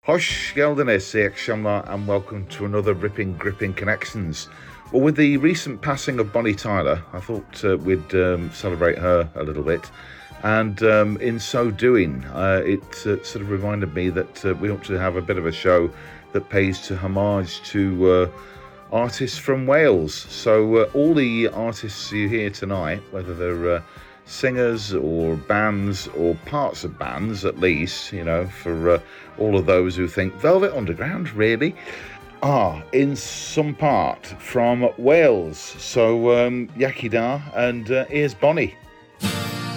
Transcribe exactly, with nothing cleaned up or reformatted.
Hosh Geldenes, C X Shamla, and welcome to another Ripping Gripping Connections. Well, with the recent passing of Bonnie Tyler, I thought uh, we'd um, celebrate her a little bit. And um, in so doing, uh, it uh, sort of reminded me that uh, we ought to have a bit of a show that pays to homage to uh, artists from Wales. So uh, all the artists you hear tonight, whether they're uh, singers or bands or parts of bands at least, you know, for uh, all of those who think Velvet Underground, really, are in some part from Wales. So um, Yaki Da, and uh, here's Bonnie.